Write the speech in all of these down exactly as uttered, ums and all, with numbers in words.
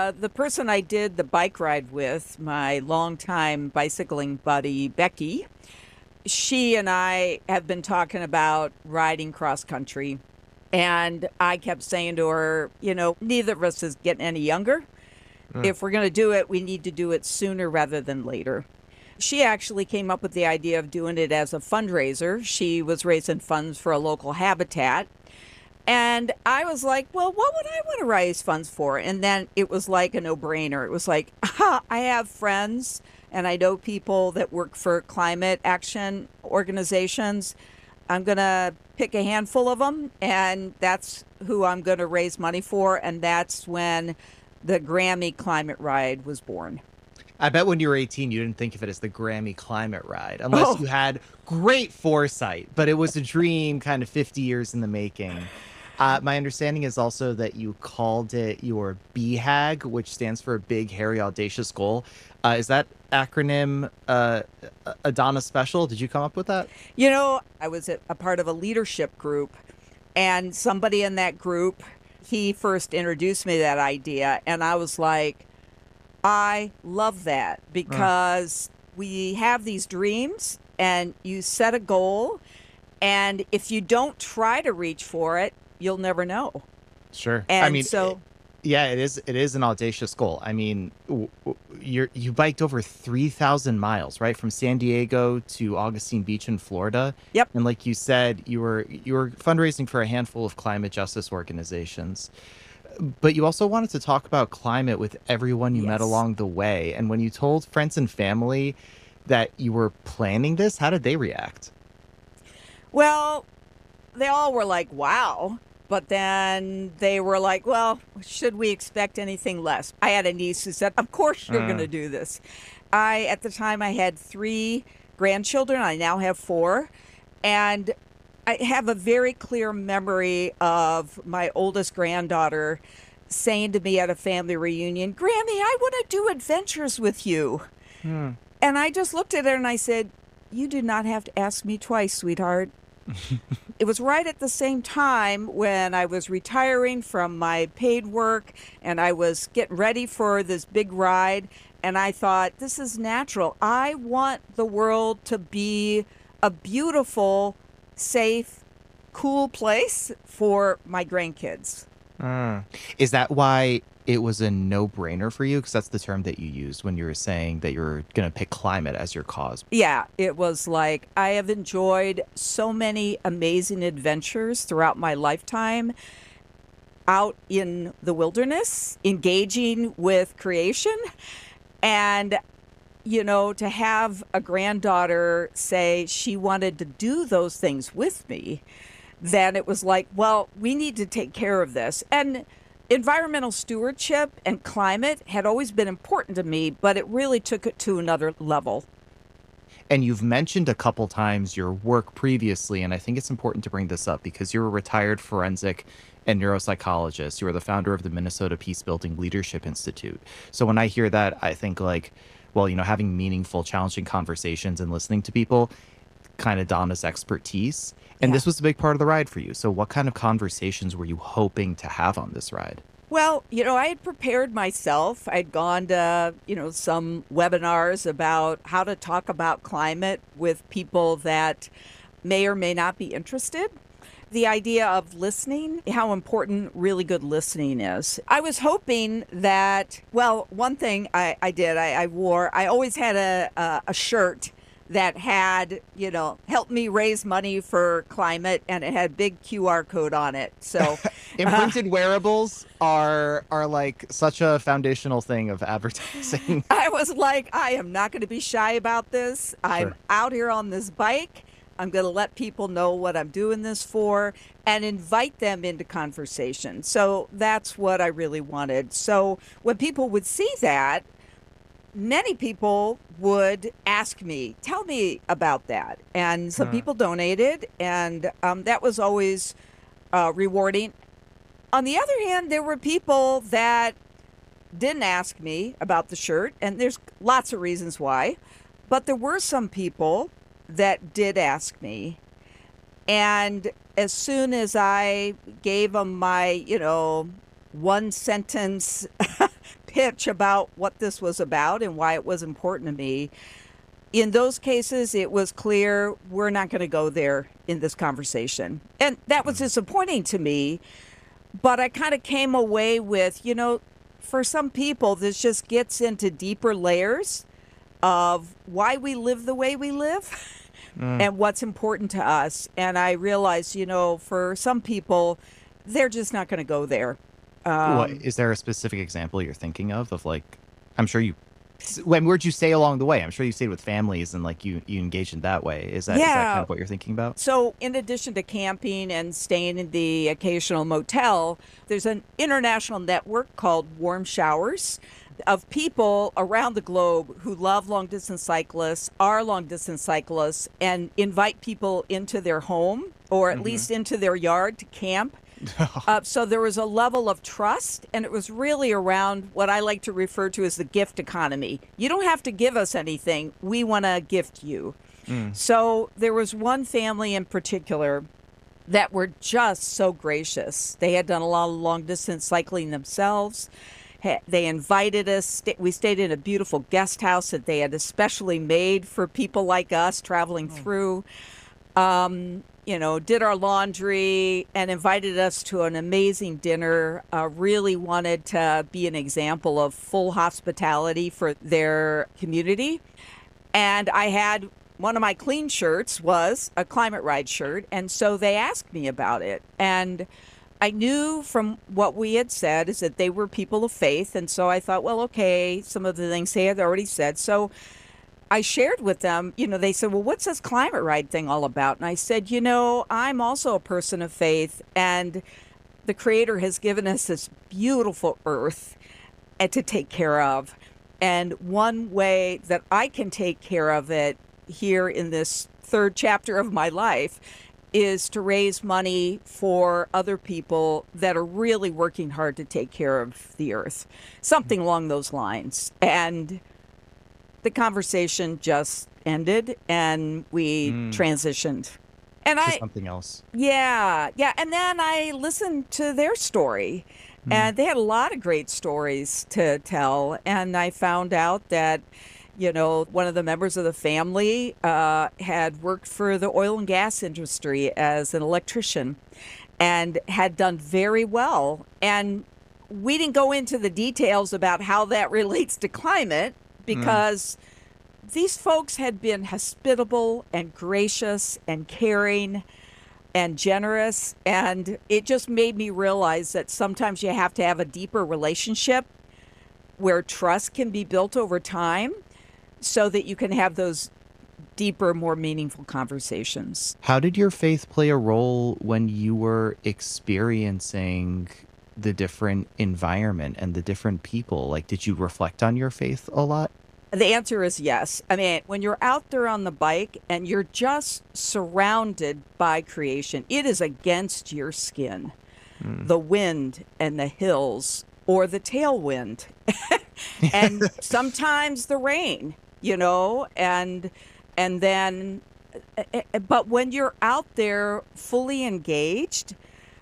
Uh, the person I did the bike ride with, my longtime bicycling buddy, Becky, she and I have been talking about riding cross country. And I kept saying to her, you know, neither of us is getting any younger. Mm. If we're going to do it, we need to do it sooner rather than later. She actually came up with the idea of doing it as a fundraiser. She was raising funds for a local habitat. And I was like, well, what would I want to raise funds for? And then it was like a no brainer. It was like, ah, I have friends and I know people that work for climate action organizations. I'm going to pick a handful of them, and that's who I'm going to raise money for. And that's when the Grammy Climate Ride was born. I bet when you were eighteen, you didn't think of it as the Grammy Climate Ride, unless Oh, you had great foresight, but it was a dream kind of fifty years in the making. Uh, my understanding is also that you called it your B HAG, which stands for Big Hairy Audacious Goal. Uh, is that acronym uh, Adana Special? Did you come up with that? you know, I was a, a part of a leadership group, and somebody in that group, he first introduced me to that idea, and I was like, I love that Mm, because we have these dreams and you set a goal. And if you don't try to reach for it, you'll never know. sure. I And mean, so, yeah, it is. It is an audacious goal. I mean, w- w- you're you biked over three thousand miles, right, from San Diego to Augustine Beach in Florida, yep, and like you said, you were you were fundraising for a handful of climate justice organizations. But you also wanted to talk about climate with everyone you met yes. along the way. And when you told friends and family that you were planning this, how did they react? Well, they all were like, wow. But then they were like, well, should we expect anything less? I had a niece who said, of course you're going to Mm, do this. I, at the time, I had three grandchildren. I now have four. And I have a very clear memory of my oldest granddaughter saying to me at a family reunion, Grammy, I want to do adventures with you. mm. And I just looked at her and I said, you do not have to ask me twice, sweetheart. It was right at the same time when I was retiring from my paid work and I was getting ready for this big ride. And I thought, this is natural. I want the world to be a beautiful, safe, cool place for my grandkids. Mm. Is that why it was a no-brainer for you? Because that's the term that you used when you were saying that you're going to pick climate as your cause. Yeah, it was like I have enjoyed so many amazing adventures throughout my lifetime out in the wilderness, engaging with creation. And, you know, to have a granddaughter say she wanted to do those things with me, then it was like, well, we need to take care of this. And environmental stewardship and climate had always been important to me, but it really took it to another level. And you've mentioned a couple times your work previously, and I think it's important to bring this up because you're a retired forensic and neuropsychologist. You are the founder of the Minnesota Peacebuilding Leadership Institute. So when I hear that, I think like, well, you know, having meaningful, challenging conversations and listening to people, kind of Donna's expertise. And Yeah. this was a big part of the ride for you. So what kind of conversations were you hoping to have on this ride? Well, you know, I had prepared myself. I'd gone to, you know, some webinars about how to talk about climate with people that may or may not be interested. The idea of listening, how important really good listening is. I was hoping that, well, one thing I, I did, I, I wore, I always had a, a, a shirt that had, you know, help me raise money for climate, and it had big Q R code on it. So, uh, Imprinted wearables are are like such a foundational thing of advertising. I was like, I am not going to be shy about this. I'm Sure. out here on this bike. I'm going to let people know what I'm doing this for and invite them into conversation. So that's what I really wanted. So when people would see that, many people would ask me, tell me about that. And some Mm. people donated, and um, that was always uh, rewarding. On the other hand, there were people that didn't ask me about the shirt, and there's lots of reasons why. But there were some people that did ask me. And as soon as I gave them my, you know, one sentence pitch about what this was about and why it was important to me. In those cases, it was clear we're not going to go there in this conversation. And that was disappointing to me. But I kind of came away with, you know, for some people, this just gets into deeper layers of why we live the way we live mm. and what's important to us. And I realized, you know, for some people, they're just not going to go there. Um, what, is there a specific example you're thinking of, of like, I'm sure you, when where'd you stay along the way? I'm sure you stayed with families and like you, you engaged in that way. Is that, yeah. is that kind of what you're thinking about? So in addition to camping and staying in the occasional motel, there's an international network called Warm Showers of people around the globe who love long distance cyclists, are long distance cyclists, and invite people into their home or at mm-hmm. least into their yard to camp. uh, so there was a level of trust, and it was really around what I like to refer to as the gift economy. You don't have to give us anything. We want to gift you. Mm. So there was one family in particular that were just so gracious. They had done a lot of long distance cycling themselves. They invited us. We stayed in a beautiful guest house that they had especially made for people like us traveling oh. through. Um, you know, did our laundry and invited us to an amazing dinner, uh, really wanted to be an example of full hospitality for their community. And I had one of my clean shirts was a Climate Ride shirt. And so they asked me about it. And I knew from what we had said is that they were people of faith. And so I thought, well, okay, some of the things they had already said. So I shared with them, you know, they said, well, what's this Climate Ride thing all about? And I said, you know, I'm also a person of faith, and the Creator has given us this beautiful earth to take care of. And one way that I can take care of it here in this third chapter of my life is to raise money for other people that are really working hard to take care of the earth, something along those lines. And the conversation just ended and we mm. transitioned. And to I something else. Yeah, yeah. And then I listened to their story, mm. and they had a lot of great stories to tell. And I found out that, you know, one of the members of the family uh, had worked for the oil and gas industry as an electrician and had done very well. And we didn't go into the details about how that relates to climate, because mm. these folks had been hospitable and gracious and caring and generous. And it just made me realize that sometimes you have to have a deeper relationship where trust can be built over time so that you can have those deeper, more meaningful conversations. How did your faith play a role when you were experiencing the different environment and the different people? Like, did you reflect on your faith a lot? The answer is yes. I mean, when you're out there on the bike and you're just surrounded by creation, it is against your skin. Mm. The wind and the hills, or the tailwind, and sometimes the rain, you know, and and then, but when you're out there fully engaged,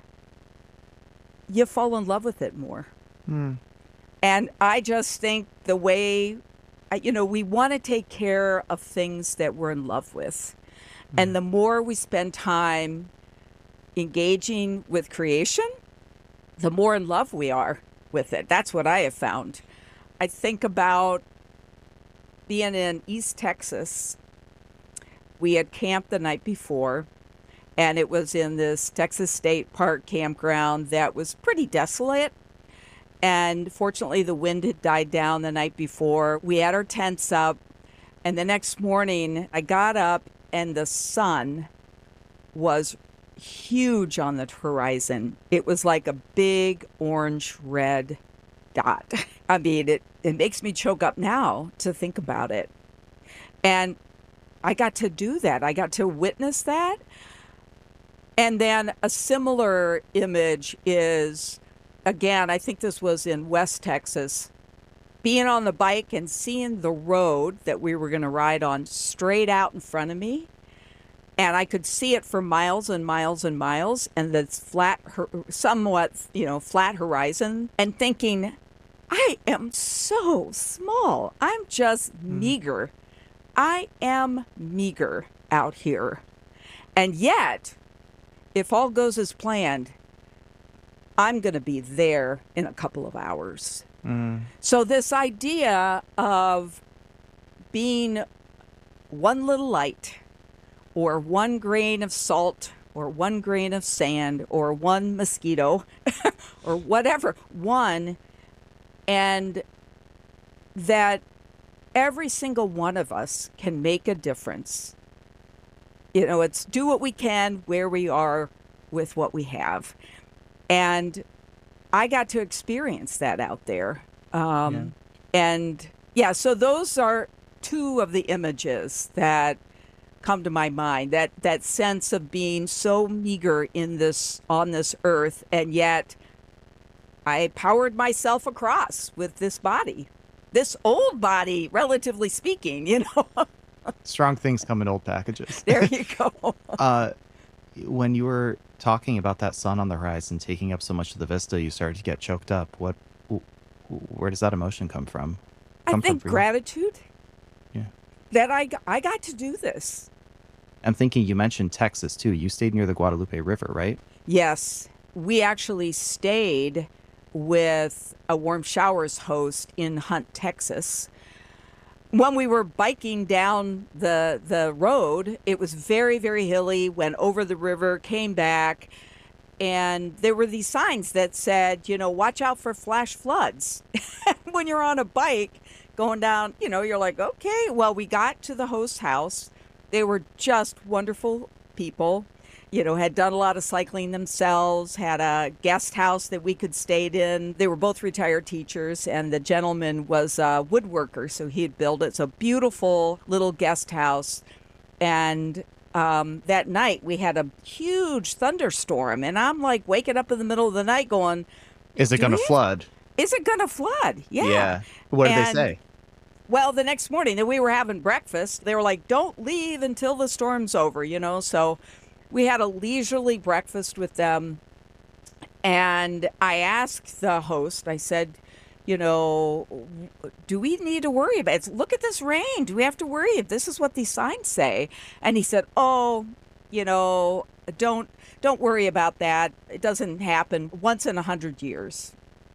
you fall in love with it more. Mm. And I just think the way, you know, we want to take care of things that we're in love with. Mm. And the more we spend time engaging with creation, the more in love we are with it. That's what I have found. I think about being in East Texas. We had camped the night before, and it was in this Texas State Park campground that was pretty desolate. And fortunately, the wind had died down the night before. We had our tents up, and the next morning, I got up, and the sun was huge on the horizon. It was like a big orange red dot. I mean, it, it makes me choke up now to think about it. And I got to do that. I got to witness that. And then a similar image is, again, I think this was in West Texas, being on the bike and seeing the road that we were going to ride on straight out in front of me. And I could see it for miles and miles and miles, and this flat, somewhat, you know, flat horizon, and thinking, I am so small. I'm just Mm. meager. I am meager out here. And yet, if all goes as planned, I'm going to be there in a couple of hours. Mm. So, this idea of being one little light, or one grain of salt, or one grain of sand, or one mosquito, or whatever, one, and that every single one of us can make a difference. You know, it's do what we can where we are with what we have. And I got to experience that out there. Um, And yeah, so those are two of the images that come to my mind, that that sense of being so meager in this on this earth, and yet I powered myself across with this body, this old body, relatively speaking, you know. Strong things come in old packages. There you go. uh, when you were talking about that sun on the horizon taking up so much of the vista, you started to get choked up. What, where does that emotion come from? I Come from think for you? gratitude Yeah. that I, g- I got to do this. I'm thinking you mentioned Texas too. You stayed near the Guadalupe River, right? Yes, we actually stayed with a Warm Showers host in Hunt, Texas. When we were biking down the the road, it was very, very hilly, went over the river, came back, and there were these signs that said, you know, watch out for flash floods. When you're on a bike going down, you know, you're like, okay, well, we got to the host house. They were just wonderful people, you know, had done a lot of cycling themselves, had a guest house that we could stay in. They were both retired teachers, and the gentleman was a woodworker, so he had built it. So beautiful little guest house. And um, that night we had a huge thunderstorm, and I'm like waking up in the middle of the night going, Is it Do going to we- flood? is it going to flood? Yeah. What did And- they say? Well, the next morning that we were having breakfast, they were like, don't leave until the storm's over, you know? So we had a leisurely breakfast with them. And I asked the host, I said, you know, do we need to worry about it? Look at this rain. Do we have to worry if this is what these signs say? And he said, oh, you know, don't don't worry about that. It doesn't happen once in a hundred years.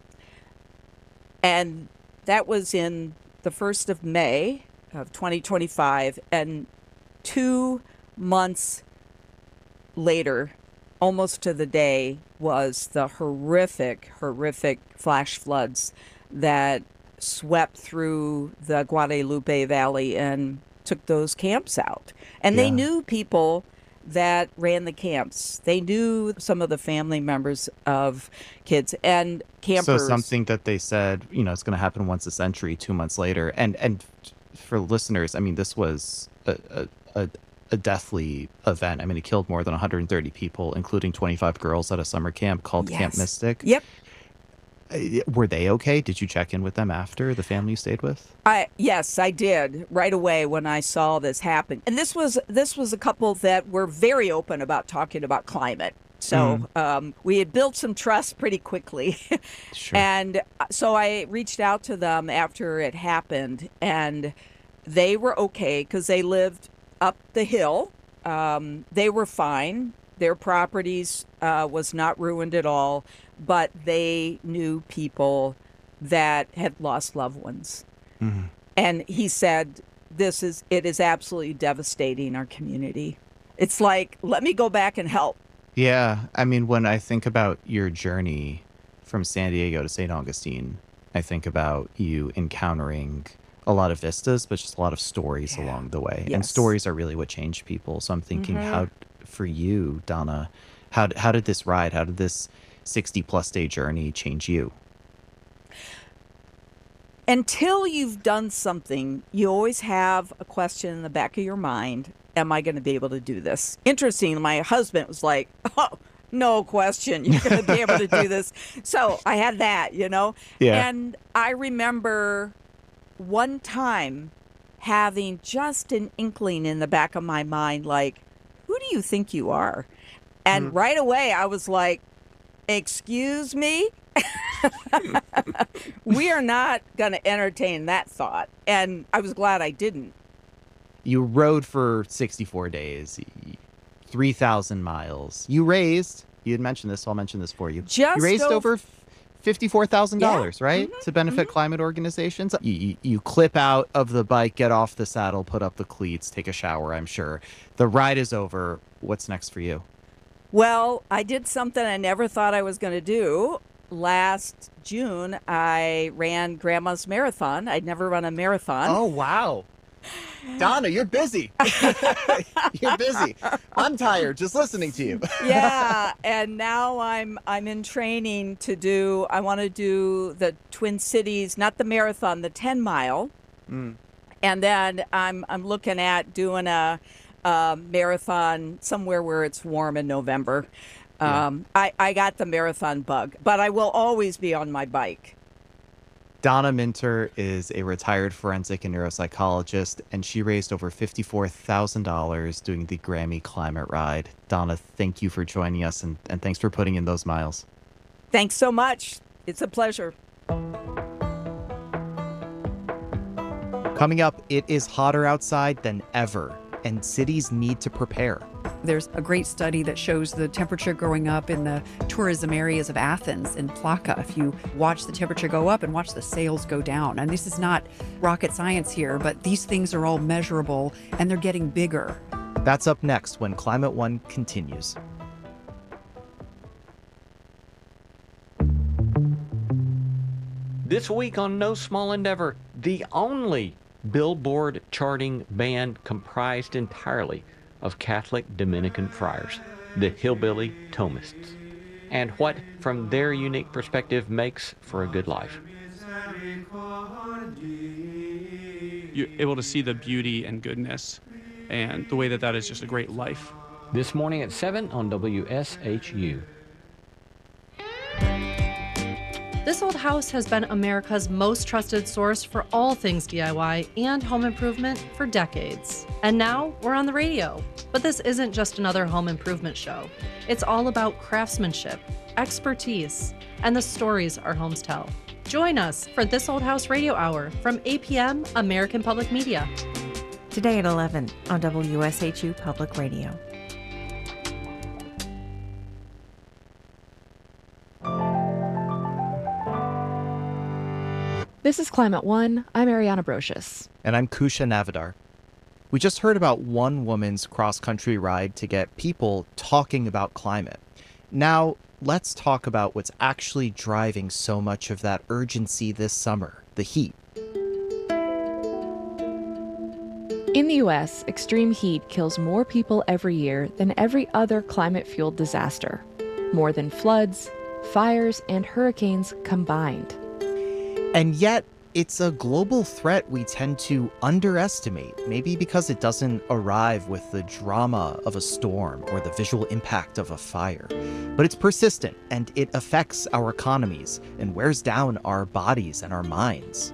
And that was in the first of May of twenty twenty-five. And two months later, almost to the day, was the horrific, horrific flash floods that swept through the Guadalupe Valley and took those camps out. And they Yeah. knew people that ran the camps. They knew some of the family members of kids and campers. So something that they said, you know, it's going to happen once a century, two months later. And and for listeners, I mean, this was a a, a, a deathly event. I mean, it killed more than one hundred thirty people, including twenty-five girls at a summer camp called Camp Yes. Mystic. Yep. Uh, Were they okay? Did you check in with them after, the family you stayed with? I yes, I did right away when I saw this happen. And this was this was a couple that were very open about talking about climate. So um, we had built some trust pretty quickly. Sure. And uh, so I reached out to them after it happened, and they were okay because they lived up the hill. Um, they were fine. Their properties uh, was not ruined at all, but they knew people that had lost loved ones. Mhm. And he said, this is, it is absolutely devastating our community. It's like, let me go back and help. Yeah, I mean, when I think about your journey from San Diego to Saint Augustine, I think about you encountering a lot of vistas, but just a lot of stories Yeah. along the way. And Yes. stories are really what change people. So I'm thinking, Mhm. how, for you, Donna, how how did this ride, how did this sixty plus day journey change you? Until you've done something, you always have a question in the back of your mind. Am I going to be able to do this? Interesting. My husband was like, oh, no question. You're going to be able to do this. So I had that, you know? Yeah. And I remember one time having just an inkling in the back of my mind, like, who do you think you are? And right away I was like, excuse me? We are not going to entertain that thought. And I was glad I didn't. You rode for sixty-four days, three thousand miles. You raised, you had mentioned this, so I'll mention this for you. Just you raised over- over fifty-four thousand dollars, Yeah. right? Mhm, To benefit mhm. climate organizations. You, you, you clip out of the bike, get off the saddle, put up the cleats, take a shower, I'm sure. The ride is over. What's next for you? Well, I did something I never thought I was going to do. Last June, I ran Grandma's Marathon. I'd never run a marathon. Oh, wow. Donna, you're busy. You're busy. I'm tired just listening to you. Yeah, and now I'm I'm in training to do. I want to do the Twin Cities, not the marathon, the ten mile, Mm. and then I'm I'm looking at doing a, a marathon somewhere where it's warm in November. Yeah. Um, I I got the marathon bug, but I will always be on my bike. Donna Minter is a retired forensic and neuropsychologist, and she raised over fifty-four thousand dollars doing the Grammy Climate Ride. Donna, thank you for joining us, and, and thanks for putting in those miles. Thanks so much. It's a pleasure. Coming up, it is hotter outside than ever, and cities need to prepare. There's a great study that shows the temperature going up in the tourism areas of Athens and Plaka. If you watch the temperature go up and watch the sails go down. And this is not rocket science here, but these things are all measurable and they're getting bigger. That's up next when Climate One continues. This week on No Small Endeavor, the only Billboard charting band comprised entirely of Catholic Dominican friars, the Hillbilly Thomists, and what, from their unique perspective, makes for a good life. You're able to see the beauty and goodness and the way that that is just a great life. This morning at seven on W S H U. This Old House has been America's most trusted source for all things D I Y and home improvement for decades. And now we're on the radio. But this isn't just another home improvement show. It's all about craftsmanship, expertise, and the stories our homes tell. Join us for This Old House Radio Hour from eight p.m. American Public Media. Today at eleven on W S H U Public Radio. This is Climate One. I'm Ariana Brocious. And I'm Kusha Navidar. We just heard about one woman's cross-country ride to get people talking about climate. Now, let's talk about what's actually driving so much of that urgency this summer, the heat. In the U S, extreme heat kills more people every year than every other climate-fueled disaster. More than floods, fires, and hurricanes combined. And yet, it's a global threat we tend to underestimate, maybe because it doesn't arrive with the drama of a storm or the visual impact of a fire. But it's persistent, and it affects our economies and wears down our bodies and our minds.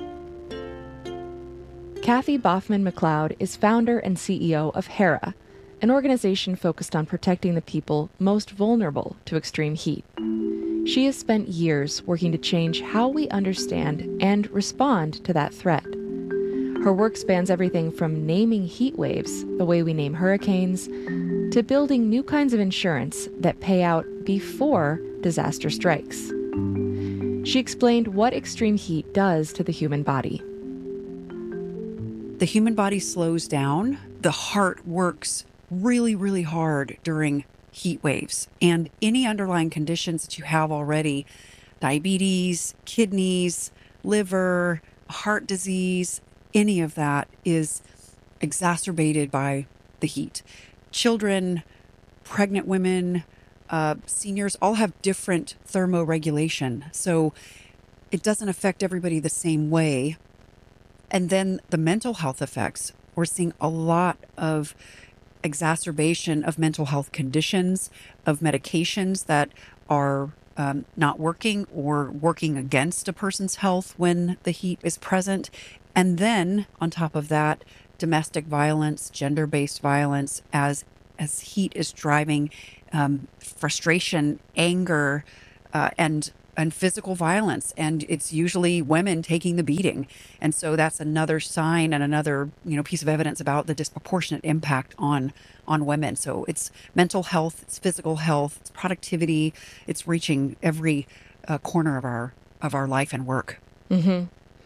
Kathy Boffman McLeod is founder and C E O of HERA, an organization focused on protecting the people most vulnerable to extreme heat. She has spent years working to change how we understand and respond to that threat. Her work spans everything from naming heat waves the way we name hurricanes, to building new kinds of insurance that pay out before disaster strikes. She explained what extreme heat does to the human body. The human body slows down. The heart works really, really hard during heat waves, and any underlying conditions that you have already, diabetes, kidneys, liver, heart disease, any of that is exacerbated by the heat. Children, pregnant women, uh, seniors all have different thermoregulation, so it doesn't affect everybody the same way. And then the mental health effects, we're seeing a lot of exacerbation of mental health conditions, of medications that are um, not working or working against a person's health when the heat is present. And then on top of that, domestic violence, gender-based violence, as as heat is driving um, frustration, anger, uh, and and physical violence, and it's usually women taking the beating. And so that's another sign and another, you know, piece of evidence about the disproportionate impact on on women. So it's mental health, it's physical health, it's productivity, it's reaching every uh, corner of our of our life and work. Mm-hmm.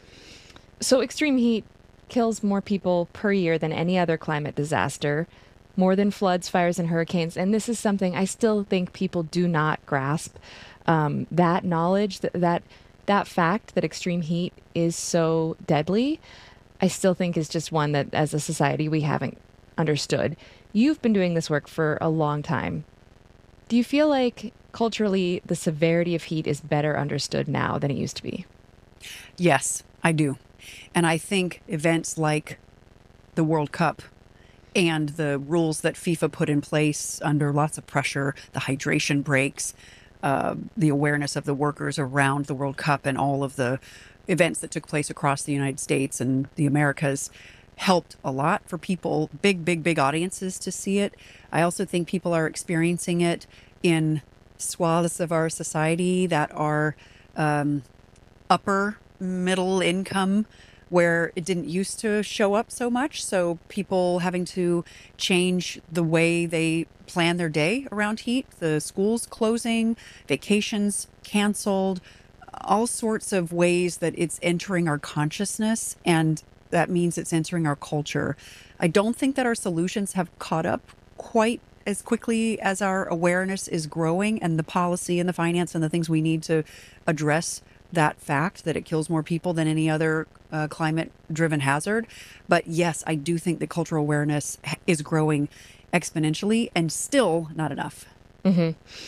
So extreme heat kills more people per year than any other climate disaster, more than floods, fires, and hurricanes. And this is something I still think people do not grasp. Um, that knowledge, that, that that fact that extreme heat is so deadly, I still think is just one that as a society we haven't understood. You've been doing this work for a long time. Do you feel like culturally the severity of heat is better understood now than it used to be? Yes, I do. And I think events like the World Cup and the rules that FIFA put in place under lots of pressure, the hydration breaks, uh, the awareness of the workers around the World Cup and all of the events that took place across the United States and the Americas helped a lot for people, big, big, big audiences to see it. I also think people are experiencing it in swaths of our society that are um, upper middle income, where it didn't used to show up so much. So people having to change the way they plan their day around heat, the schools closing, vacations canceled, all sorts of ways that it's entering our consciousness, and that means it's entering our culture. I don't think that our solutions have caught up quite as quickly as our awareness is growing, and the policy and the finance and the things we need to address that fact that it kills more people than any other uh, climate-driven hazard. But yes, I do think that cultural awareness is growing exponentially and still not enough. Mm-hmm.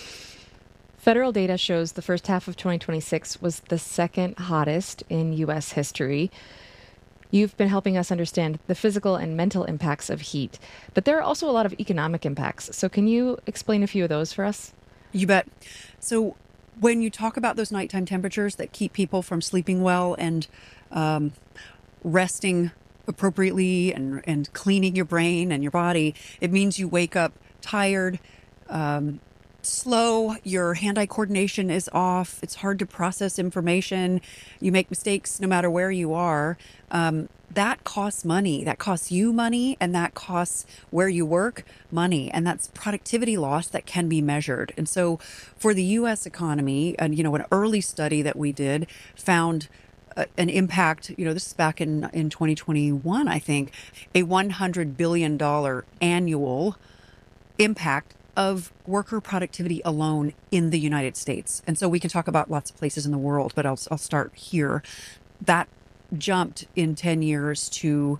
Federal data shows the first half of twenty twenty-six was the second hottest in U S history. You've been helping us understand the physical and mental impacts of heat, but there are also a lot of economic impacts. So can you explain a few of those for us? You bet. So when you talk about those nighttime temperatures that keep people from sleeping well and um, resting appropriately and, and cleaning your brain and your body, it means you wake up tired, um, slow, your hand-eye coordination is off, it's hard to process information, you make mistakes no matter where you are. Um, that costs money. That costs you money, and that costs where you work money, and that's productivity loss that can be measured. And so for the U S economy, and you know, an early study that we did found uh, an impact, you know, this is back in, in twenty twenty-one, I think, a one hundred billion dollars annual impact of worker productivity alone in the United States. And so we can talk about lots of places in the world, but I'll, I'll start here. That jumped in ten years to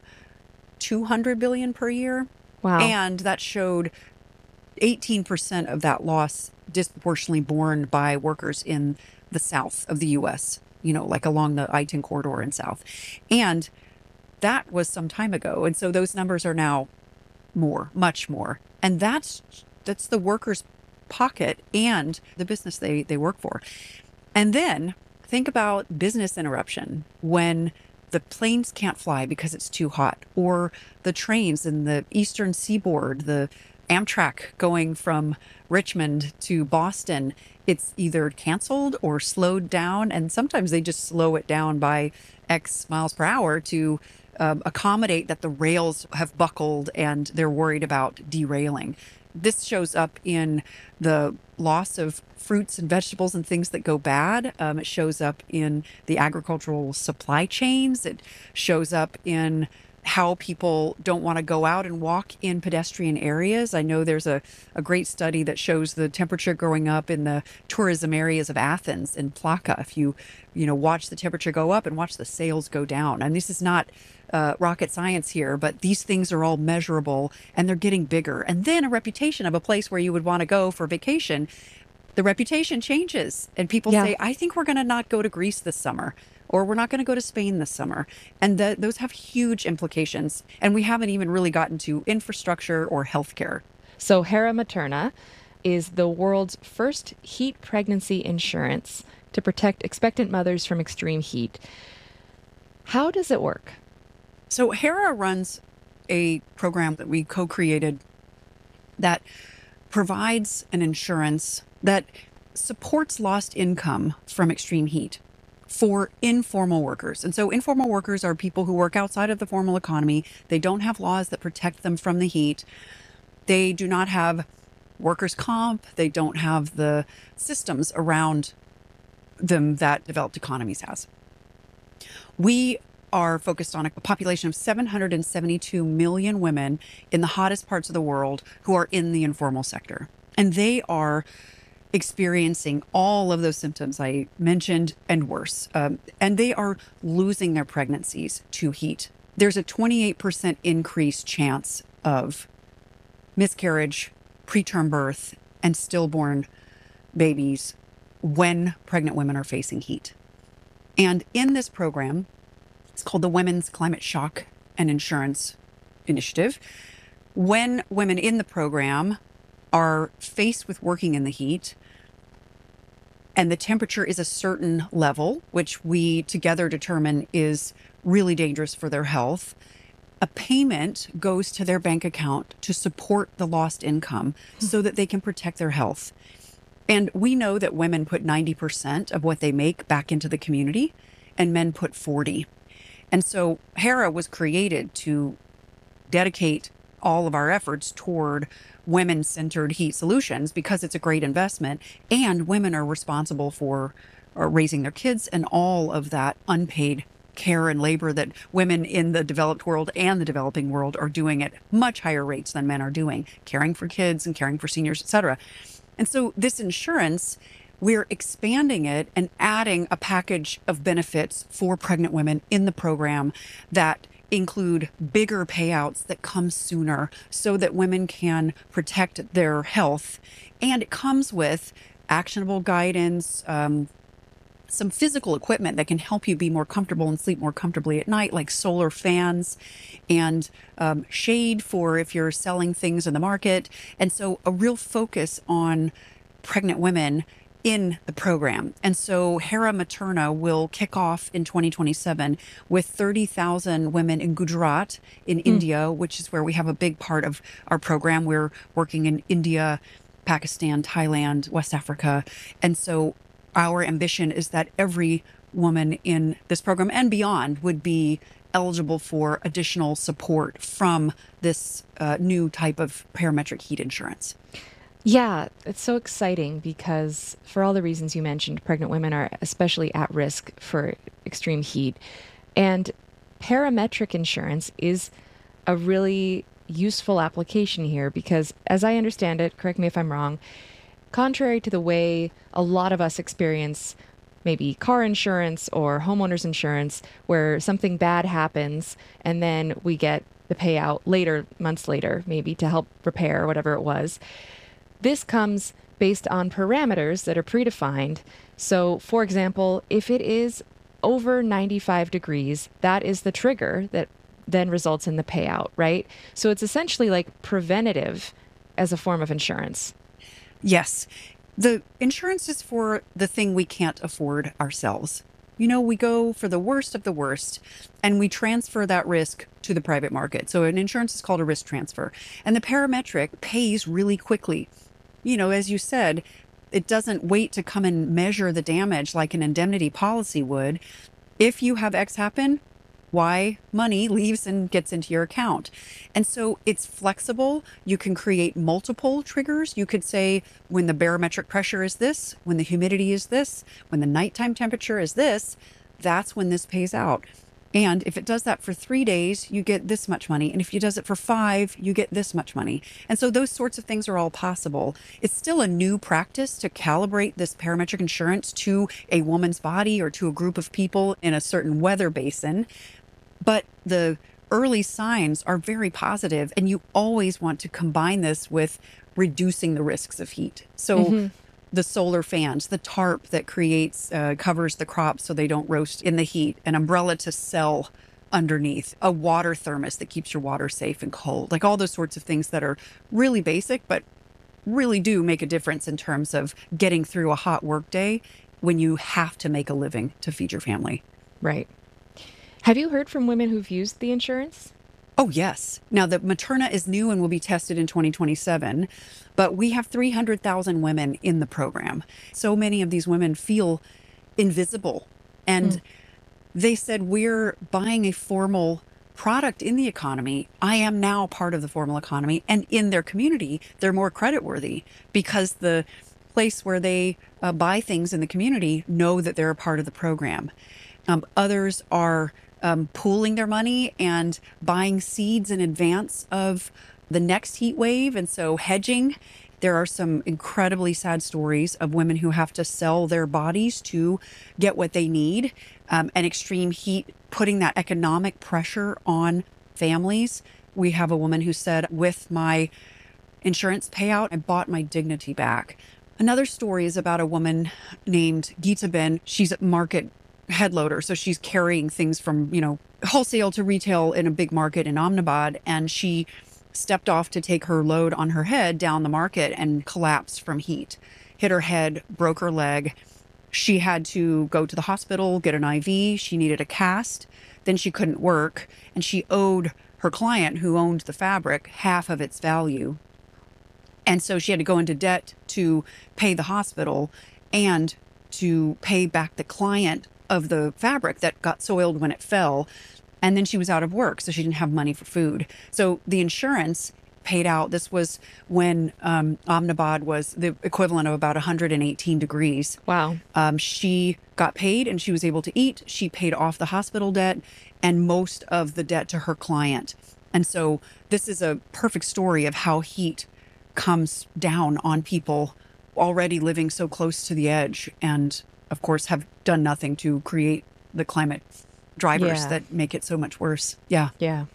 two hundred billion per year. Wow. And that showed eighteen percent of that loss disproportionately borne by workers in the south of the U S, you know, like along the I ten corridor in south. And that was some time ago. And so those numbers are now more, much more. And that's that's the workers' pocket and the business they, they work for. And then think about business interruption when the planes can't fly because it's too hot, or the trains in the eastern seaboard, the Amtrak going from Richmond to Boston, it's either canceled or slowed down. And sometimes they just slow it down by X miles per hour to um, accommodate that the rails have buckled and they're worried about derailing. This shows up in the loss of fruits and vegetables and things that go bad. Um, it shows up in the agricultural supply chains. It shows up in how people don't want to go out and walk in pedestrian areas. I know there's a, a great study that shows the temperature growing up in the tourism areas of Athens and Plaka. If you, you know, watch the temperature go up and watch the sales go down. And this is not uh, rocket science here, but these things are all measurable and they're getting bigger. And then a reputation of a place where you would want to go for vacation, the reputation changes and people Yeah. say, I think we're going to not go to Greece this summer, or we're not going to go to Spain this summer. And the, those have huge implications. And we haven't even really gotten to infrastructure or healthcare. So Hera Materna is the world's first heat pregnancy insurance to protect expectant mothers from extreme heat. How does it work? So Hera runs a program that we co-created that provides an insurance that supports lost income from extreme heat for informal workers. And so informal workers are people who work outside of the formal economy. They don't have laws that protect them from the heat. They do not have workers' comp. They don't have the systems around them that developed economies has. We are focused on a population of seven hundred seventy-two million women in the hottest parts of the world who are in the informal sector. And they are experiencing all of those symptoms I mentioned and worse. Um, and they are losing their pregnancies to heat. There's a twenty-eight percent increased chance of miscarriage, preterm birth, and stillborn babies when pregnant women are facing heat. And in this program, it's called the Women's Climate Shock and Insurance Initiative. When women in the program are faced with working in the heat and the temperature is a certain level, which we together determine is really dangerous for their health, a payment goes to their bank account to support the lost income so that they can protect their health. And we know that women put ninety percent of what they make back into the community and men put forty. And so HERA was created to dedicate all of our efforts toward women-centered heat solutions because it's a great investment, and women are responsible for uh, raising their kids and all of that unpaid care and labor that women in the developed world and the developing world are doing at much higher rates than men are doing, caring for kids and caring for seniors, et cetera. And so this insurance, we're expanding it and adding a package of benefits for pregnant women in the program that include bigger payouts that come sooner so that women can protect their health. And it comes with actionable guidance, um, some physical equipment that can help you be more comfortable and sleep more comfortably at night, like solar fans and um, shade for if you're selling things in the market. And so a real focus on pregnant women in the program. And so HERA Materna will kick off in twenty twenty-seven with thirty thousand women in Gujarat in mm. India, which is where we have a big part of our program. We're working in India, Pakistan, Thailand, West Africa. And so our ambition is that every woman in this program and beyond would be eligible for additional support from this uh, new type of parametric heat insurance. Yeah, it's so exciting because for all the reasons you mentioned, pregnant women are especially at risk for extreme heat. And parametric insurance is a really useful application here because, as I understand it, correct me if I'm wrong, contrary to the way a lot of us experience maybe car insurance or homeowners insurance, where something bad happens and then we get the payout later, months later, maybe to help repair whatever it was. This comes based on parameters that are predefined. So, for example, if it is over ninety-five degrees, that is the trigger that then results in the payout, right? So it's essentially like preventative as a form of insurance. Yes. The insurance is for the thing we can't afford ourselves. You know, we go for the worst of the worst and we transfer that risk to the private market. So an insurance is called a risk transfer. And the parametric pays really quickly. You know, as you said, it doesn't wait to come and measure the damage like an indemnity policy would. If you have X happen, Y money leaves and gets into your account. And so it's flexible. You can create multiple triggers. You could say when the barometric pressure is this, when the humidity is this, when the nighttime temperature is this, that's when this pays out. And if it does that for three days, you get this much money. And if it does it for five, you get this much money. And so those sorts of things are all possible. It's still a new practice to calibrate this parametric insurance to a woman's body or to a group of people in a certain weather basin. But the early signs are very positive, and you always want to combine this with reducing the risks of heat. So mm-hmm. the solar fans, the tarp that creates, uh, covers the crops so they don't roast in the heat, an umbrella to sell underneath, a water thermos that keeps your water safe and cold, like all those sorts of things that are really basic, but really do make a difference in terms of getting through a hot work day when you have to make a living to feed your family. Right. Have you heard from women who've used the insurance? Oh, yes. Now, the Materna is new and will be tested in twenty twenty-seven, but we have three hundred thousand women in the program. So many of these women feel invisible. And mm. they said, we're buying a formal product in the economy. I am now part of the formal economy. And in their community, they're more creditworthy because the place where they uh, buy things in the community know that they're a part of the program. Um, others are Um, pooling their money and buying seeds in advance of the next heat wave. And so hedging, there are some incredibly sad stories of women who have to sell their bodies to get what they need. Um, and extreme heat, putting that economic pressure on families. We have a woman who said, with my insurance payout, I bought my dignity back. Another story is about a woman named Gita Ben. She's at market head loader. So she's carrying things from, you know, wholesale to retail in a big market in Ahmedabad. And she stepped off to take her load on her head down the market and collapsed from heat, hit her head, broke her leg. She had to go to the hospital, get an I V. She needed a cast. Then she couldn't work. And she owed her client, who owned the fabric, half of its value. And so she had to go into debt to pay the hospital and to pay back the client of the fabric that got soiled when it fell. And then she was out of work, so she didn't have money for food. So the insurance paid out. This was when um, Ahmedabad was the equivalent of about one hundred eighteen degrees. Wow. Um, she got paid and she was able to eat. She paid off the hospital debt and most of the debt to her client. And so this is a perfect story of how heat comes down on people already living so close to the edge and, of course, have done nothing to create the climate drivers Yeah. that make it so much worse. Yeah. Yeah.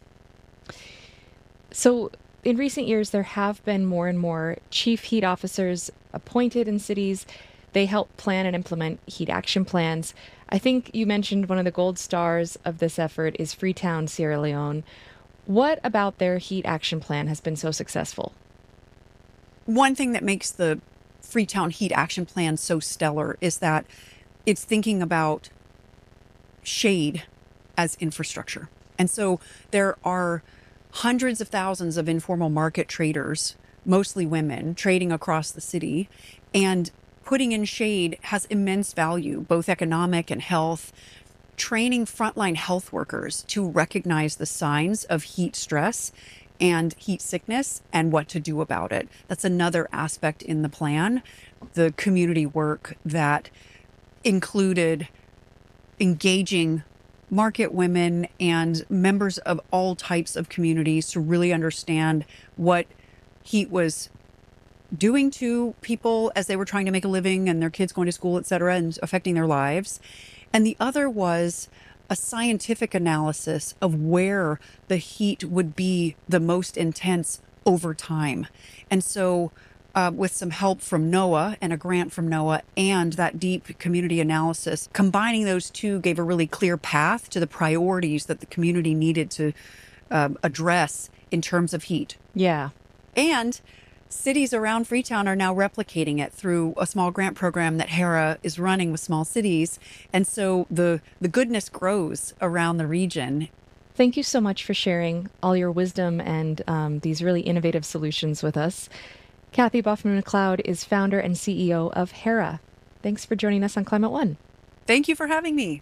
So in recent years, there have been more and more chief heat officers appointed in cities. They help plan and implement heat action plans. I think you mentioned one of the gold stars of this effort is Freetown, Sierra Leone. What about their heat action plan has been so successful? One thing that makes the Freetown Heat Action Plan so stellar is that it's thinking about shade as infrastructure. And so there are hundreds of thousands of informal market traders, mostly women, trading across the city. And putting in shade has immense value, both economic and health. Training frontline health workers to recognize the signs of heat stress and heat sickness and what to do about it. That's another aspect in the plan. The community work that included engaging market women and members of all types of communities to really understand what heat was doing to people as they were trying to make a living and their kids going to school, et cetera, and affecting their lives. And the other was a scientific analysis of where the heat would be the most intense over time. And so uh, with some help from NOAA and a grant from NOAA and that deep community analysis, combining those two gave a really clear path to the priorities that the community needed to um, address in terms of heat. Yeah. And cities around Freetown are now replicating it through a small grant program that HERA is running with small cities. And so the, the goodness grows around the region. Thank you so much for sharing all your wisdom and um, these really innovative solutions with us. Kathy Boffman-McLeod is founder and C E O of HERA. Thanks for joining us on Climate One. Thank you for having me.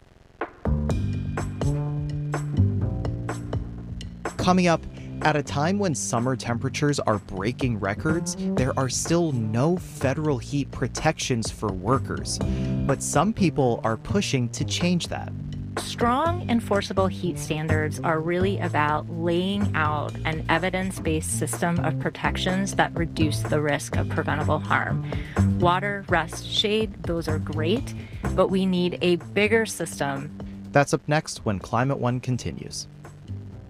Coming up, at a time when summer temperatures are breaking records, there are still no federal heat protections for workers. But some people are pushing to change that. Strong enforceable heat standards are really about laying out an evidence-based system of protections that reduce the risk of preventable harm. Water, rest, shade, those are great, but we need a bigger system. That's up next when Climate One continues.